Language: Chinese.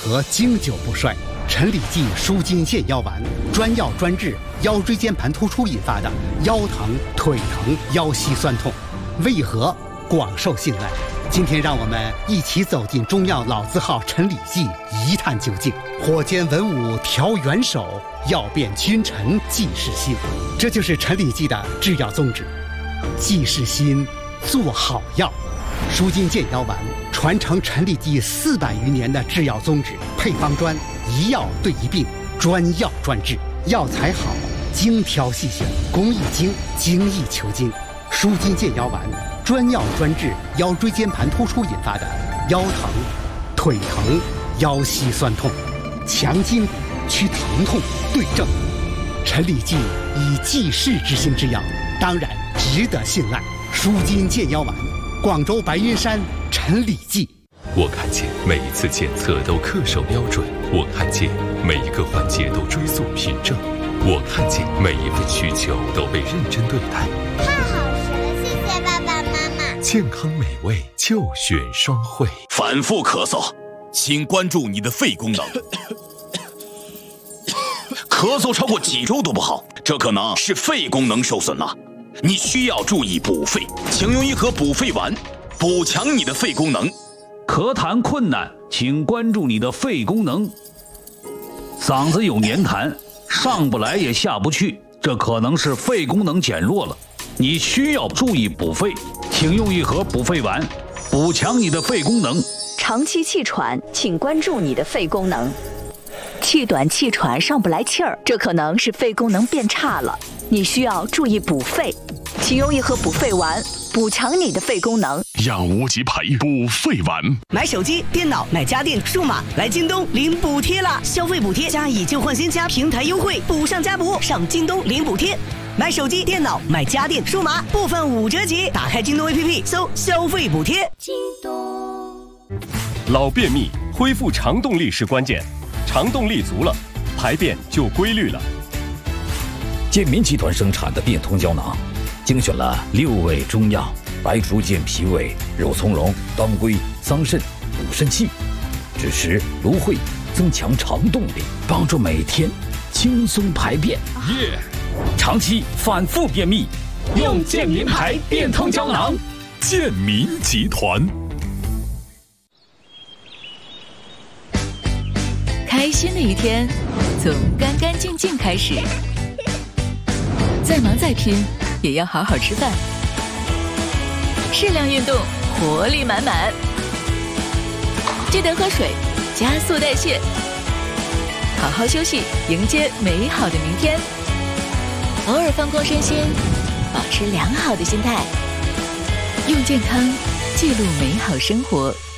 合经久不衰。陈李济舒筋健腰丸，专药专治腰椎间盘突出引发的腰疼、腿疼、腰膝酸痛，为何广受信赖？今天让我们一起走进中药老字号陈李济，一探究竟。火煎文武调元首，药变君臣济世心。这就是陈李济的制药宗旨，济世心，做好药。舒筋健腰丸传承陈李济400余年的制药宗旨，配方专，一药对一病，专药专治，药材好，精挑细选，工艺精，精益求精。舒筋健腰丸专药专治腰椎间盘突出引发的腰疼、腿疼、腰膝酸痛，强筋骨，祛疼痛，对症。陈李济以济世之心之药，当然值得信赖。舒筋健腰丸，广州白云山陈李济。 我看见每一次检测都恪守标准，我看见每一个环节都追溯凭证，我看见每一份需求都被认真对待。 太好吃了，谢谢爸爸妈妈。 健康美味就选双汇。 反复咳嗽，请关注你的肺功能。咳嗽超过几周都不好，这可能是肺功能受损了。你需要注意补肺，请用一盒补肺丸，补强你的肺功能。 咳痰困难，请关注你的肺功能。嗓子有黏痰，上不来也下不去，这可能是肺功能减弱了。你需要注意补肺，请用一盒补肺丸，补强你的肺功能。 长期气喘，请关注你的肺功能。气短气喘上不来气儿，这可能是肺功能变差了，你需要注意补肺，请用一盒补肺丸，补强你的肺功能。 药无极培补肺丸， 买手机、电脑、买家电、数码，来京东领补贴啦！消费补贴加以旧换新加平台优惠，补上加补，上京东领补贴。买手机、电脑、买家电、数码，部分5折起。打开京东 APP 搜消费补贴。 京东。 老便秘恢复肠动力是关键，肠动力足了，排便就规律了。 健民集团生产的变通胶囊，精选了6味中药，白术健脾胃、肉苁蓉、当归、桑葚补肾气，支持芦荟，增强肠动力，帮助每天轻松排便。长期反复便秘，用健民牌变通胶囊。 健民集团。 开心的一天从干干净净开始，再忙再拼也要好好吃饭，适量运动，活力满满，记得喝水，加速代谢，好好休息，迎接美好的明天。偶尔放空身心，保持良好的心态，用健康记录美好生活。